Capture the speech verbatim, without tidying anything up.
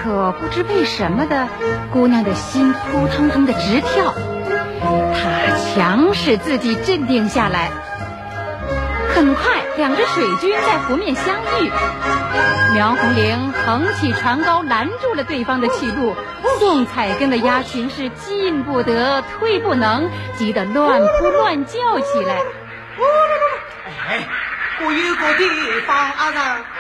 可不知为什么的，姑娘的心扑腾腾的直跳。她强使自己镇定下来。很快，两只水军在湖面相遇。苗红玲横起船篙拦住了对方的去路，宋彩根的鸭群是进不得退不能，急得乱扑乱叫起来。 哎，我有个地方啊，